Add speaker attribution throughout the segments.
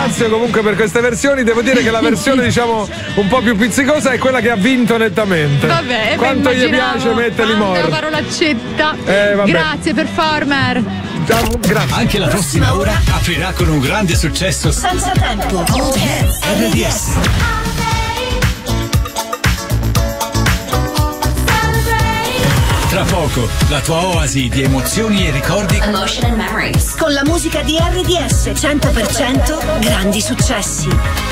Speaker 1: ringrazio comunque per queste versioni. Devo dire che la versione diciamo un po' più pizzicosa è quella che ha vinto nettamente.
Speaker 2: Vabbè,
Speaker 1: quanto gli piace metterli morti.
Speaker 2: Una parolaccetta.
Speaker 1: Vabbè.
Speaker 2: Grazie, performer.
Speaker 1: Grazie.
Speaker 3: Anche la prossima ora aprirà con un grande successo
Speaker 4: senza tempo. Old Hits
Speaker 3: RDS. Tra poco, la tua oasi di emozioni e ricordi.
Speaker 4: Emotion and Memories. Con la musica di RDS 100% grandi successi.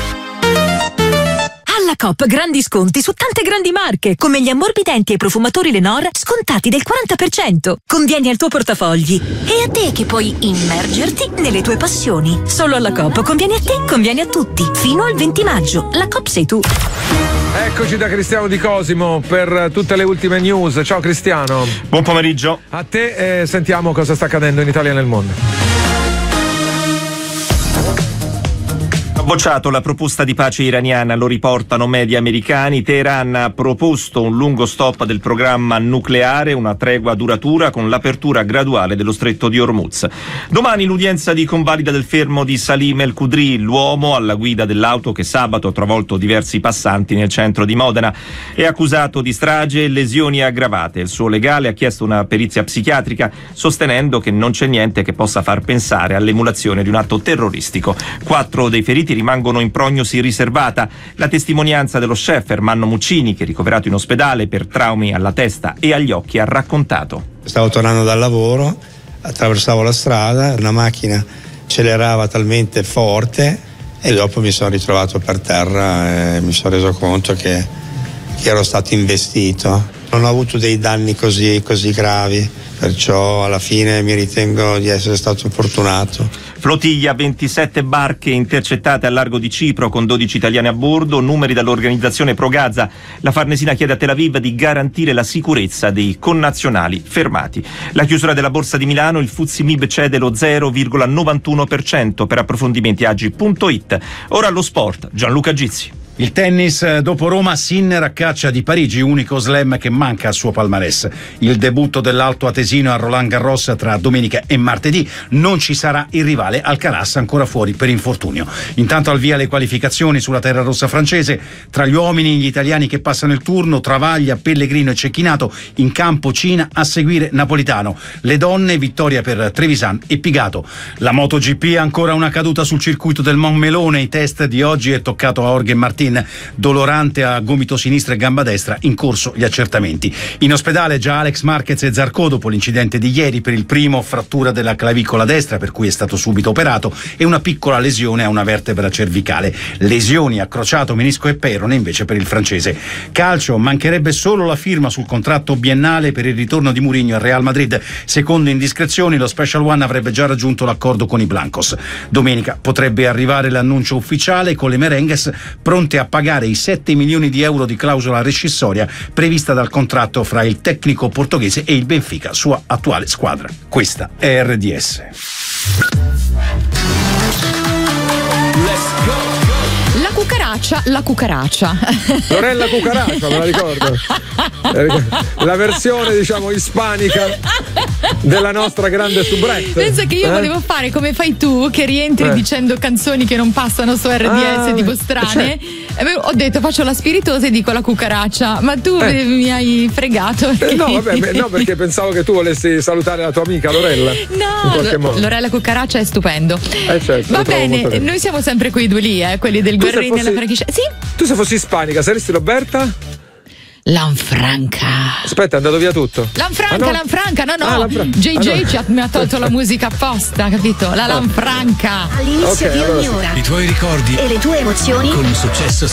Speaker 5: Alla Coop grandi sconti su tante grandi marche, come gli ammorbidenti e i profumatori Lenor scontati del 40%. Convieni al tuo portafogli. E a te che puoi immergerti nelle tue passioni. Solo alla Coop conviene a te, conviene a tutti. Fino al 20 maggio. La Coop sei tu.
Speaker 1: Eccoci da Cristiano Di Cosimo per tutte le ultime news. Ciao Cristiano.
Speaker 6: Buon pomeriggio.
Speaker 1: A te sentiamo cosa sta accadendo in Italia e nel mondo.
Speaker 6: Bocciato la proposta di pace iraniana, lo riportano media americani. Teheran ha proposto un lungo stop del programma nucleare, una tregua duratura con l'apertura graduale dello stretto di Hormuz. Domani l'udienza di convalida del fermo di Salim El Khudri, l'uomo alla guida dell'auto che sabato ha travolto diversi passanti nel centro di Modena. È accusato di strage e lesioni aggravate. Il suo legale ha chiesto una perizia psichiatrica, sostenendo che non c'è niente che possa far pensare all'emulazione di un atto terroristico. 4 dei feriti rimangono in prognosi riservata. La testimonianza dello chef Ermanno Muccini, che ricoverato in ospedale per traumi alla testa e agli occhi, ha raccontato:
Speaker 7: stavo tornando dal lavoro, attraversavo la strada, una macchina accelerava talmente forte e dopo mi sono ritrovato per terra e mi sono reso conto che ero stato investito. Non ho avuto dei danni così gravi, perciò alla fine mi ritengo di essere stato fortunato.
Speaker 6: Flottiglia, 27 barche intercettate al largo di Cipro con 12 italiani a bordo, numeri dall'organizzazione Pro Gaza. La Farnesina chiede a Tel Aviv di garantire la sicurezza dei connazionali fermati. La chiusura della borsa di Milano, il FTSE MIB cede lo 0,91%. Per approfondimenti agi.it. Ora allo sport, Gianluca Gizzi.
Speaker 8: Il tennis, dopo Roma, Sinner a caccia di Parigi, unico slam che manca al suo palmarès. Il debutto dell'Alto Atesino a Roland Garros tra domenica e martedì. Non ci sarà il rivale, Alcaraz ancora fuori per infortunio. Intanto al via le qualificazioni sulla terra rossa francese. Tra gli uomini gli italiani che passano il turno, Travaglia, Pellegrino e Cecchinato. In campo Cina, a seguire Napolitano. Le donne, vittoria per Trevisan e Pigato. La MotoGP, ancora una caduta sul circuito del Montmelone. I test di oggi è toccato a Jorge Martin, dolorante a gomito sinistro e gamba destra, in corso gli accertamenti. In ospedale già Alex Marquez e Zarco dopo l'incidente di ieri. Per il primo frattura della clavicola destra, per cui è stato subito operato, e una piccola lesione a una vertebra cervicale. Lesioni a crociato, menisco e perone invece per il francese. Calcio, mancherebbe solo la firma sul contratto biennale per il ritorno di Mourinho al Real Madrid. Secondo indiscrezioni lo Special One avrebbe già raggiunto l'accordo con i Blancos. Domenica potrebbe arrivare l'annuncio ufficiale con le merengues pronte a pagare i 7 milioni di euro di clausola rescissoria prevista dal contratto fra il tecnico portoghese e il Benfica, sua attuale squadra. Questa è RDS.
Speaker 2: La cucaraccia.
Speaker 1: Lorella Cucaraccia, me la ricordo. La versione, diciamo, ispanica della nostra grande soubrette.
Speaker 2: Pensa che io volevo fare come fai tu, che rientri dicendo canzoni che non passano su RDS, tipo strane. Ho detto faccio la spiritosa e dico la cucaraccia, ma tu mi hai fregato.
Speaker 1: No, vabbè, no, perché pensavo che tu volessi salutare la tua amica Lorella.
Speaker 2: No, Lorella Cucaraccia è stupendo.
Speaker 1: Certo,
Speaker 2: va bene, noi siamo sempre quei due lì, quelli del Guerrini e la Franchiscia. Sì?
Speaker 1: Tu se fossi ispanica saresti Roberta?
Speaker 2: Lanfranca.
Speaker 1: Aspetta, è andato via tutto.
Speaker 2: Lanfranca, no. JJ mi ha tolto la musica apposta, capito? La Lanfranca.
Speaker 4: All'inizio di ogni ora.
Speaker 3: I tuoi ricordi
Speaker 4: e le tue emozioni
Speaker 3: con un successo